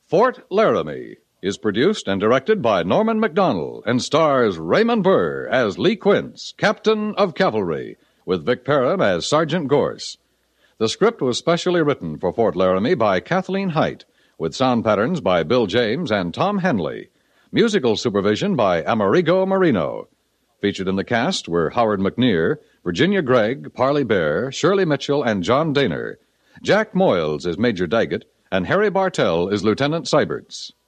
Fort Laramie is produced and directed by Norman Macdonnell and stars Raymond Burr as Lee Quince, Captain of Cavalry, with Vic Perrin as Sergeant Gorse. The script was specially written for Fort Laramie by Kathleen Height, with sound patterns by Bill James and Tom Henley. Musical supervision by Amerigo Marino. Featured in the cast were Howard McNear, Virginia Gregg, Parley Bear, Shirley Mitchell, and John Daner. Jack Moyles is Major Daggett, and Harry Bartell is Lieutenant Seiberts.